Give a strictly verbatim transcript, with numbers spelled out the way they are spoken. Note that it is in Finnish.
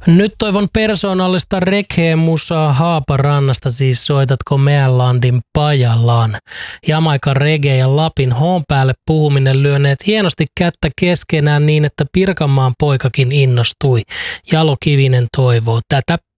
Nyt toivon persoonallista reggae-musaa Haaparannasta, siis soitatko Meänlandin Pajalan. Jamaikan reggae ja Lapin hoon päälle puhuminen lyöneet hienosti kättä keskenään niin, että Pirkanmaan poikakin innostui. Jalo Kivinen toivoo tätä